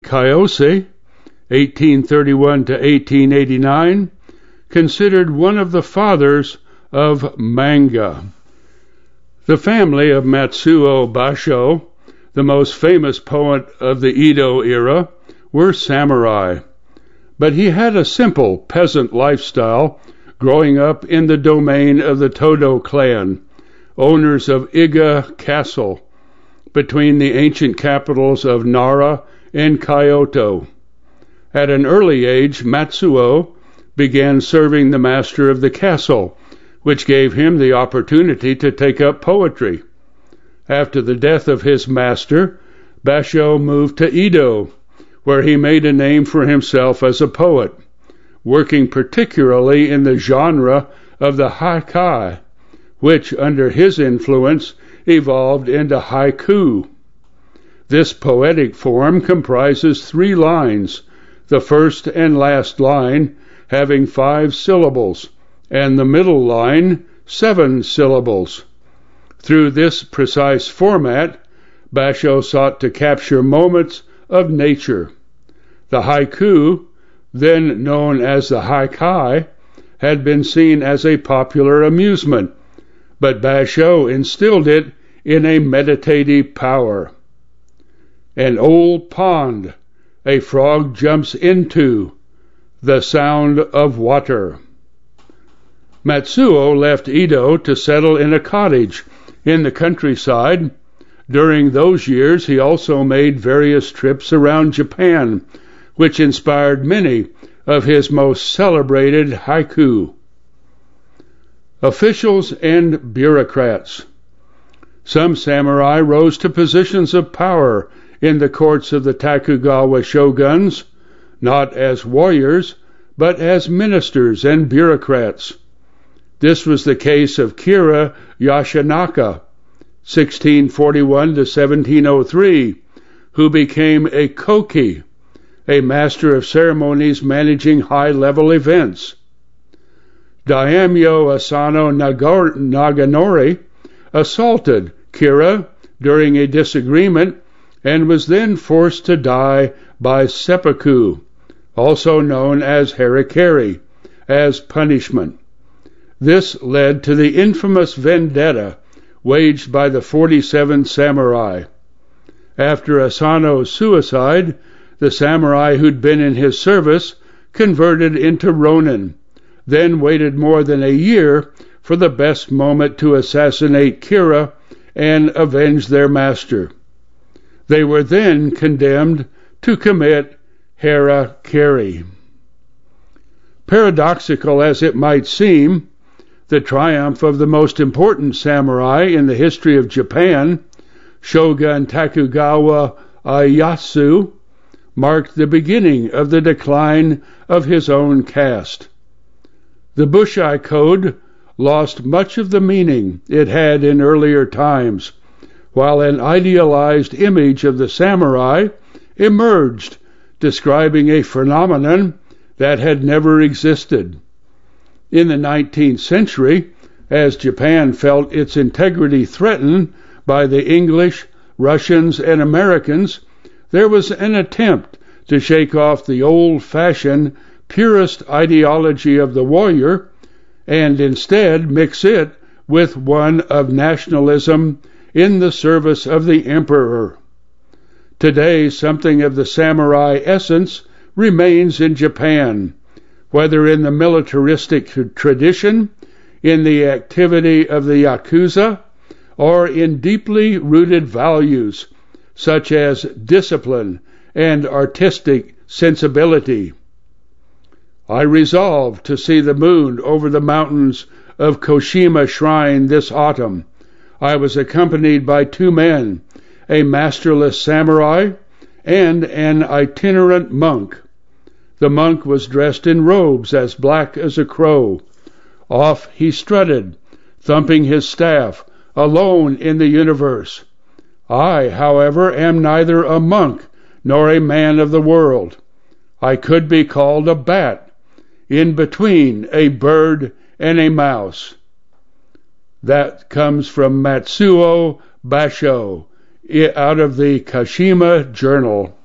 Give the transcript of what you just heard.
Kiyose, 1831 to 1889, considered one of the fathers of manga. The family of Matsuo Basho, the most famous poet of the Edo era, were samurai, but he had a simple peasant lifestyle growing up in the domain of the Todo clan, owners of Iga Castle, between the ancient capitals of Nara and Kyoto. At an early age, Matsuo began serving the master of the castle, which gave him the opportunity to take up poetry. After the death of his master, Basho moved to Edo, where he made a name for himself as a poet, working particularly in the genre of the haikai, which, under his influence, evolved into haiku. This poetic form comprises 3 lines, the first and last line having 5 syllables, and the middle line 7 syllables. Through this precise format, Basho sought to capture moments of nature. The haiku, then known as the haikai, had been seen as a popular amusement, but Basho instilled it in a meditative power. An old pond, a frog jumps into, the sound of water. Matsuo left Edo to settle in a cottage in the countryside. During those years, he also made various trips around Japan, which inspired many of his most celebrated haiku. Officials and bureaucrats. Some samurai rose to positions of power in the courts of the Tokugawa shoguns, not as warriors, but as ministers and bureaucrats. This was the case of Kira Yashinaka, 1641 to 1703, who became a koki, a master of ceremonies managing high-level events. Daimyo Asano Naganori assaulted Kira during a disagreement and was then forced to die by seppuku, also known as harikiri, as punishment. This led to the infamous vendetta waged by the 47 samurai. After Asano's suicide, the samurai who'd been in his service converted into ronin, then waited more than a year for the best moment to assassinate Kira and avenge their master. They were then condemned to commit harakiri. Paradoxical as it might seem, the triumph of the most important samurai in the history of Japan, Shogun Tokugawa Ieyasu, marked the beginning of the decline of his own caste. The Bushai Code lost much of the meaning it had in earlier times, while an idealized image of the samurai emerged, describing a phenomenon that had never existed. In the 19th century, as Japan felt its integrity threatened by the English, Russians, and Americans, there was an attempt to shake off the old-fashioned, purist ideology of the warrior and instead mix it with one of nationalism in the service of the emperor. Today, something of the samurai essence remains in Japan, whether in the militaristic tradition, in the activity of the Yakuza, or in deeply rooted values such as discipline and artistic sensibility. I resolved to see the moon over the mountains of Koshima Shrine this autumn. I was accompanied by 2 men, a masterless samurai and an itinerant monk. The monk was dressed in robes as black as a crow. Off he strutted, thumping his staff, alone in the universe. I, however, am neither a monk nor a man of the world. I could be called a bat, in between a bird and a mouse. That comes from Matsuo Basho, out of the Kashima Journal.